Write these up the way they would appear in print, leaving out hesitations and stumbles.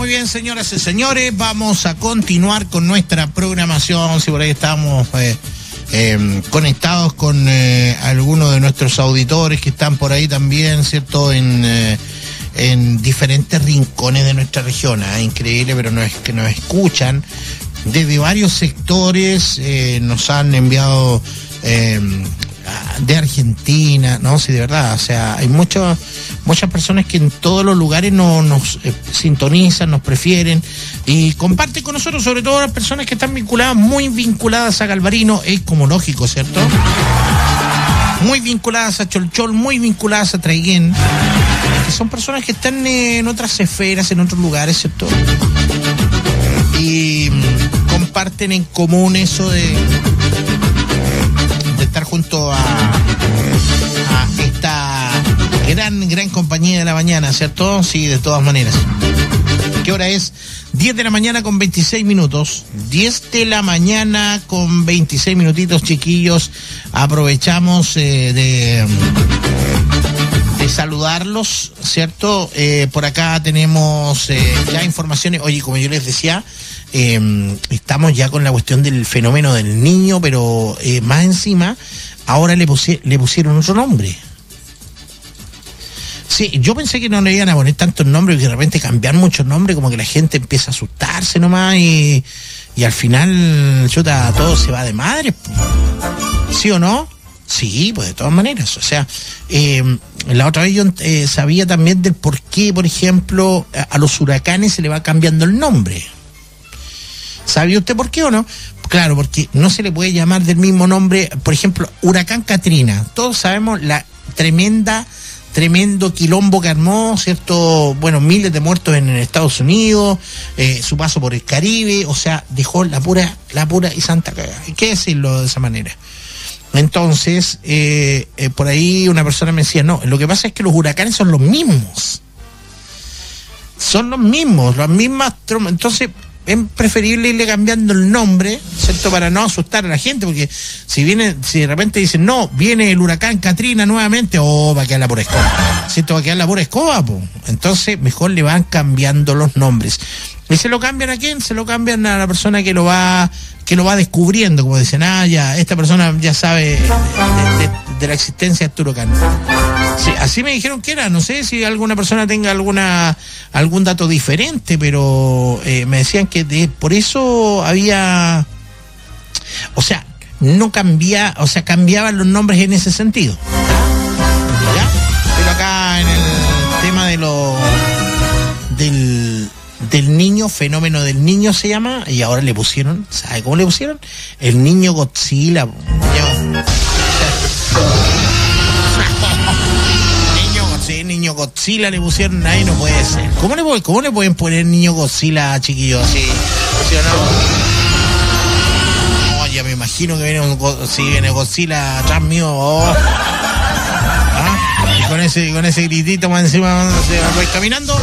Muy bien, señoras y señores, vamos a continuar con nuestra programación. Si por ahí estamos conectados con algunos de nuestros auditores que están por ahí también, ¿cierto? En diferentes rincones de nuestra región. Increíble, pero no es que nos escuchan desde varios sectores. Nos han enviado de Argentina, ¿no? Sí, de verdad, o sea, hay muchas personas que en todos los lugares nos sintonizan, nos prefieren y comparten con nosotros, sobre todo las personas que están muy vinculadas a Galvarino, es como lógico, ¿cierto? Muy vinculadas a Cholchol, muy vinculadas a Traiguén, que son personas que están en otras esferas, en otros lugares, ¿cierto? Y comparten en común eso de estar junto a esta gran compañía de la mañana, ¿cierto? Sí, de todas maneras. ¿Qué hora es? 10 de la mañana con 26 minutos. 10 de la mañana con 26 minutitos, chiquillos. Aprovechamos de saludarlos, ¿cierto? Por acá tenemos ya informaciones. Oye, como yo les decía, estamos ya con la cuestión del fenómeno del niño, pero más encima, ahora le pusieron otro nombre. Sí, yo pensé que no le iban a poner tantos nombres, que de repente cambiar muchos nombres, como que la gente empieza a asustarse nomás y al final, chuta, todo se va de madre. ¿Sí o no? Sí, pues de todas maneras. O sea, la otra vez yo sabía también del por qué, por ejemplo, a los huracanes se le va cambiando el nombre. ¿Sabía usted por qué o no? Claro, porque no se le puede llamar del mismo nombre, por ejemplo, Huracán Katrina. Todos sabemos la tremendo quilombo que armó, ¿cierto? Bueno, miles de muertos en Estados Unidos, su paso por el Caribe, o sea, dejó la pura y santa cagada. Hay que decirlo de esa manera. Entonces, por ahí una persona me decía, no, lo que pasa es que los huracanes son los mismos. Son los mismos, las mismas... Entonces, es preferible irle cambiando el nombre, ¿cierto? Para no asustar a la gente, porque si de repente dicen, no, viene el huracán Katrina nuevamente, va a quedar la pura escoba. ¿Cierto? Va a quedar la pura escoba, po. Entonces, mejor le van cambiando los nombres. ¿Y se lo cambian a quién? Se lo cambian a la persona que lo va descubriendo, como dicen, ya, esta persona ya sabe de la existencia de este huracán. Sí, así me dijeron que era, no sé si alguna persona tenga algún dato diferente, pero me decían que por eso había, o sea, cambiaban los nombres en ese sentido. ¿Ya? Pero acá en el tema del niño, fenómeno del niño se llama, y ahora le pusieron, ¿sabe cómo le pusieron? El niño Godzilla. Niño Godzilla le pusieron, ahí no puede ser. ¿Cómo le pueden poner niño Godzilla, chiquillos, así? ¿Sí o no? No, ya me imagino que viene Godzilla atrás mío. Y con ese gritito más encima se va caminando.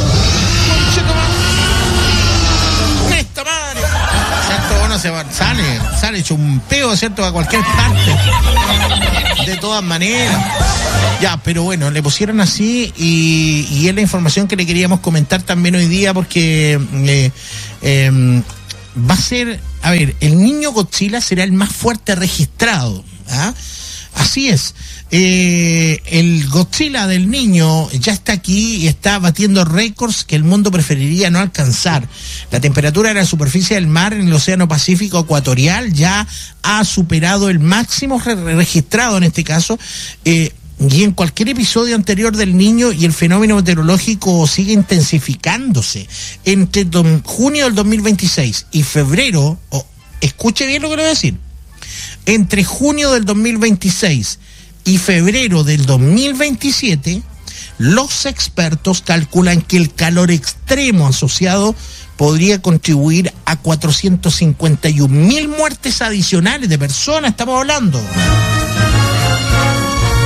¡Esta madre! ¿Cierto? Uno sale hecho un peo, ¿cierto? A cualquier parte. De todas maneras. Ya, pero bueno, le pusieron así y es la información que le queríamos comentar también hoy día, porque va a ser, a ver, el niño Godzilla será el más fuerte registrado. Así es. El Godzilla del niño ya está aquí y está batiendo récords que el mundo preferiría no alcanzar. La temperatura de la superficie del mar en el Océano Pacífico Ecuatorial ya ha superado el máximo registrado en este caso, y en cualquier episodio anterior del niño, y el fenómeno meteorológico sigue intensificándose. Entre junio del 2026 y febrero, escuche bien lo que le voy a decir, entre junio del 2026 y febrero del 2027, los expertos calculan que el calor extremo asociado podría contribuir a 451,000 muertes adicionales de personas, estamos hablando.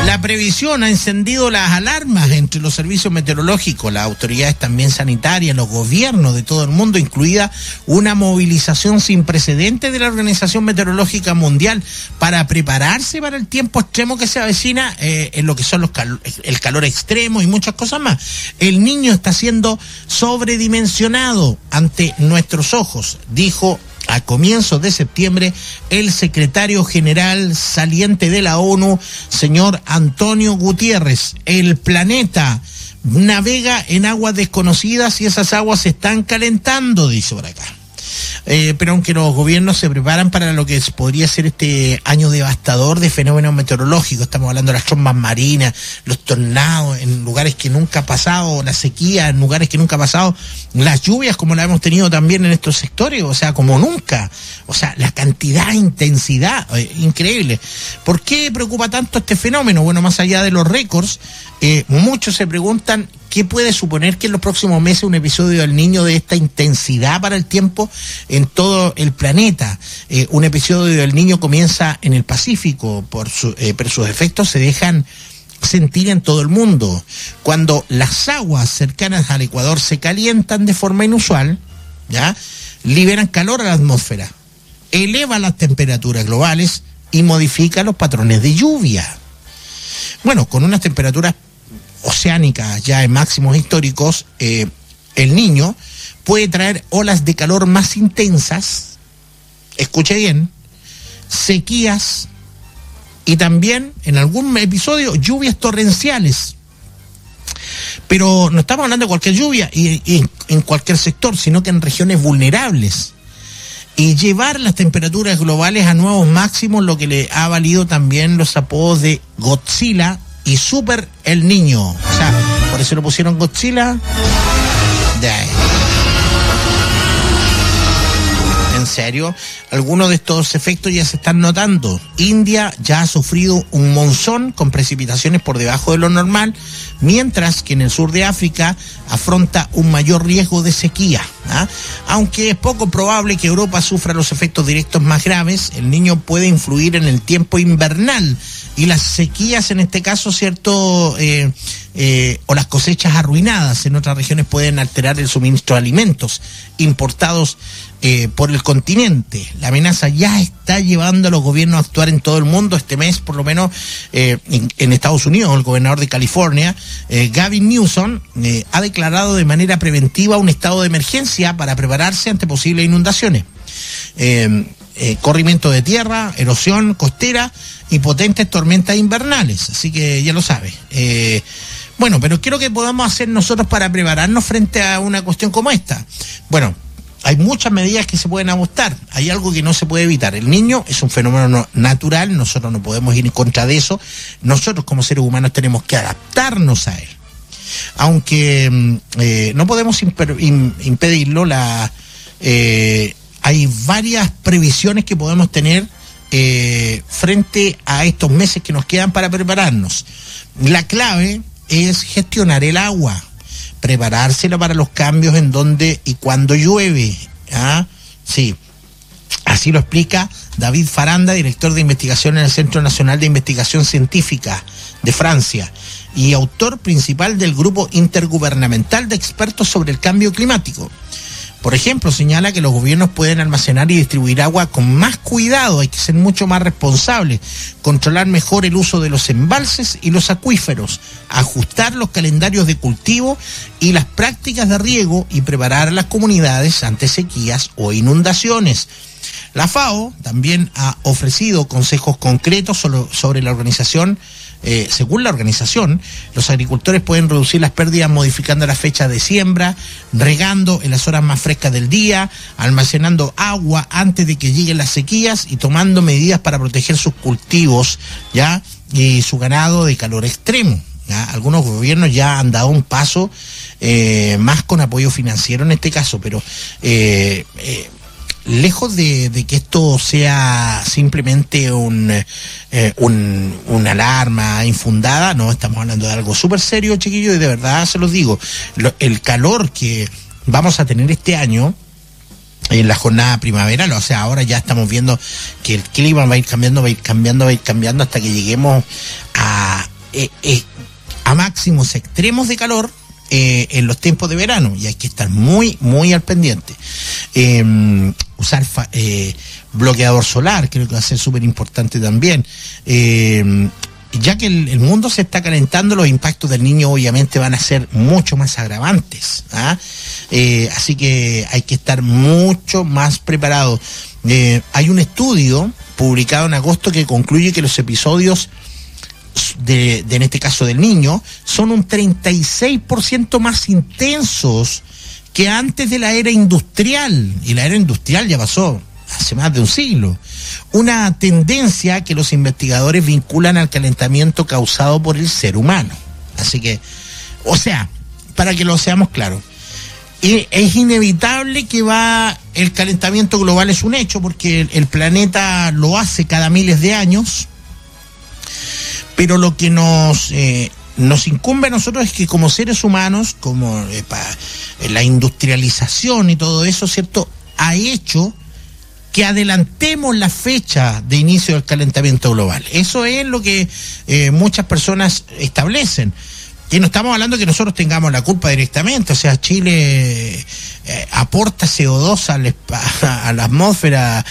La previsión ha encendido las alarmas entre los servicios meteorológicos, las autoridades también sanitarias, los gobiernos de todo el mundo, incluida una movilización sin precedentes de la Organización Meteorológica Mundial para prepararse para el tiempo extremo que se avecina en lo que son el calor extremo y muchas cosas más. El niño está siendo sobredimensionado ante nuestros ojos, dijo a comienzos de septiembre el secretario general saliente de la ONU, señor Antonio Guterres. El planeta navega en aguas desconocidas y esas aguas se están calentando, dice por acá. Pero aunque los gobiernos se preparan para lo que podría ser este año devastador de fenómenos meteorológicos, estamos hablando de las trombas marinas, los tornados en lugares que nunca ha pasado, la sequía en lugares que nunca ha pasado, las lluvias como la hemos tenido también en estos sectores, o sea, como nunca, o sea, la cantidad, intensidad, increíble. ¿Por qué preocupa tanto este fenómeno? Bueno, más allá de los récords, muchos se preguntan ¿qué puede suponer que en los próximos meses un episodio del Niño de esta intensidad para el tiempo en todo el planeta? Un episodio del Niño comienza en el Pacífico, pero sus efectos se dejan sentir en todo el mundo. Cuando las aguas cercanas al Ecuador se calientan de forma inusual, ¿ya?, liberan calor a la atmósfera, eleva las temperaturas globales y modifica los patrones de lluvia. Bueno, con unas temperaturas oceánicas ya en máximos históricos, el Niño puede traer olas de calor más intensas, escuche bien, sequías y también en algún episodio lluvias torrenciales. Pero no estamos hablando de cualquier lluvia y en cualquier sector, sino que en regiones vulnerables. Y llevar las temperaturas globales a nuevos máximos, lo que le ha valido también los apodos de Godzilla y Super El Niño. O sea, por eso lo pusieron Godzilla. En serio, algunos de estos efectos ya se están notando. India ya ha sufrido un monzón con precipitaciones por debajo de lo normal, mientras que en el sur de África afronta un mayor riesgo de sequía. Aunque es poco probable que Europa sufra los efectos directos más graves, el Niño puede influir en el tiempo invernal y las sequías, en este caso, ¿cierto? O las cosechas arruinadas en otras regiones pueden alterar el suministro de alimentos importados por el continente. La amenaza ya está llevando a los gobiernos a actuar en todo el mundo. Este mes, por lo menos, en Estados Unidos, el gobernador de California, Gavin Newsom, ha declarado de manera preventiva un estado de emergencia para prepararse ante posibles inundaciones. Corrimiento de tierra, erosión costera y potentes tormentas invernales. Así que ya lo sabe. Bueno, pero ¿qué es lo que podemos hacer nosotros para prepararnos frente a una cuestión como esta? Bueno, hay muchas medidas que se pueden adoptar. Hay algo que no se puede evitar. El Niño es un fenómeno natural, nosotros no podemos ir en contra de eso. Nosotros como seres humanos tenemos que adaptarnos a él. Aunque no podemos impedirlo, hay varias previsiones que podemos tener frente a estos meses que nos quedan para prepararnos. La clave es gestionar el agua, preparársela para los cambios en donde y cuando llueve. Sí, así lo explica David Faranda, director de investigación en el Centro Nacional de Investigación Científica de Francia y autor principal del grupo intergubernamental de expertos sobre el cambio climático. Por ejemplo, señala que los gobiernos pueden almacenar y distribuir agua con más cuidado, hay que ser mucho más responsables, controlar mejor el uso de los embalses y los acuíferos, ajustar los calendarios de cultivo y las prácticas de riego y preparar a las comunidades ante sequías o inundaciones. La FAO también ha ofrecido consejos concretos sobre la organización. Según la organización, los agricultores pueden reducir las pérdidas modificando la fecha de siembra, regando en las horas más frescas del día, almacenando agua antes de que lleguen las sequías y tomando medidas para proteger sus cultivos, ¿ya?, y su ganado de calor extremo. ¿Ya? Algunos gobiernos ya han dado un paso más con apoyo financiero en este caso, pero lejos de que esto sea simplemente una alarma infundada, no, estamos hablando de algo súper serio, chiquillos, y de verdad se los digo, el calor que vamos a tener este año en la jornada primaveral, o sea, ahora ya estamos viendo que el clima va a ir cambiando hasta que lleguemos a máximos extremos de calor en los tiempos de verano, y hay que estar muy, muy al pendiente. Usar bloqueador solar, creo que va a ser súper importante también. Ya que el mundo se está calentando, los impactos del Niño obviamente van a ser mucho más agravantes, ¿ah? Así que hay que estar mucho más preparados. Hay un estudio publicado en agosto que concluye que los episodios en este caso del Niño, son un 36% más intensos que antes de la era industrial, y la era industrial ya pasó hace más de un siglo. Una tendencia que los investigadores vinculan al calentamiento causado por el ser humano. Así que, o sea, para que lo seamos claros, es inevitable que el calentamiento global es un hecho, porque el planeta lo hace cada miles de años. Pero lo que nos incumbe a nosotros es que como seres humanos, como la industrialización y todo eso, ¿cierto?, ha hecho que adelantemos la fecha de inicio del calentamiento global. Eso es lo que muchas personas establecen. Y no estamos hablando que nosotros tengamos la culpa directamente, o sea, Chile aporta CO2 a la atmósfera,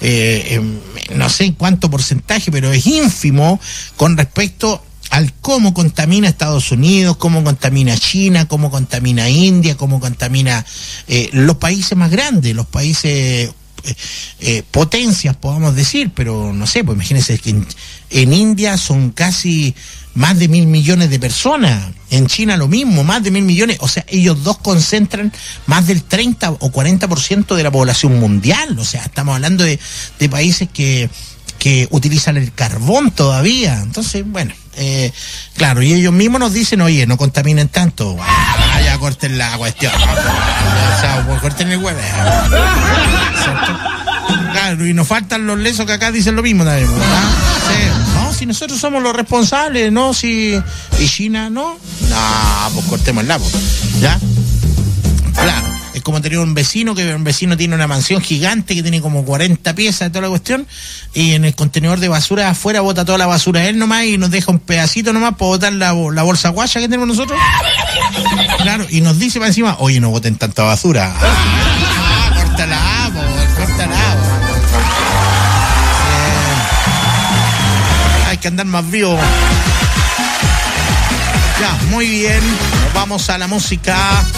no sé en cuánto porcentaje, pero es ínfimo con respecto al cómo contamina Estados Unidos, cómo contamina China, cómo contamina India, cómo contamina los países más grandes, los países potencias, podamos decir, pero no sé, pues imagínense que en India son casi más de 1.000 millones de personas, en China lo mismo, más de 1.000 millones, o sea, ellos dos concentran más del 30 o 40% de la población mundial, o sea, estamos hablando de países que utilizan el carbón todavía, entonces, bueno, claro, y ellos mismos nos dicen, oye, no contaminen tanto, ya corten la cuestión, o sea, corten el huevo, claro, y nos faltan los lesos que acá dicen lo mismo también, ¿verdad? Sí. No, si nosotros somos los responsables, no, si y China no, pues cortémosla, pues, ¿ya? Claro, es como tener un vecino tiene una mansión gigante que tiene como 40 piezas de toda la cuestión, y en el contenedor de basura afuera bota toda la basura él nomás y nos deja un pedacito nomás para botar la bolsa guaya que tenemos nosotros. Claro, y nos dice para encima, oye, no boten tanta basura. Córtala, córtala. Hay que andar más vivo. Ya, muy bien, vamos a la música.